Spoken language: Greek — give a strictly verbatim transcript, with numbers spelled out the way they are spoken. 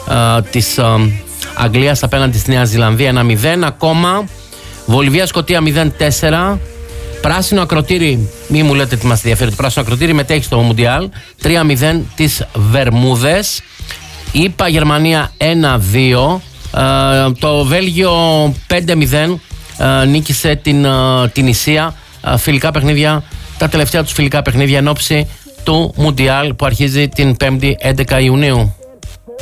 ε, της ε, Αγγλίας απέναντι στη Νέα Ζηλανδία ένα μηδέν. Ακόμα Βολιβία-Σκωτία μηδέν τέσσερα. Πράσινο ακροτήρι, μη μου λέτε τι μας ενδιαφέρει, το πράσινο ακροτήρι μετέχει στο Μουντιάλ τρία μηδέν τις Βερμούδες. ΗΠΑ Γερμανία ένα δύο. ε, Το Βέλγιο πέντε μηδέν ε, νίκησε την, ε, την Ισία. ε, Φιλικά παιχνίδια, τα τελευταία τους φιλικά παιχνίδια εν ώψη του Μουντιάλ που αρχίζει την πέμπτη έντεκα Ιουνίου.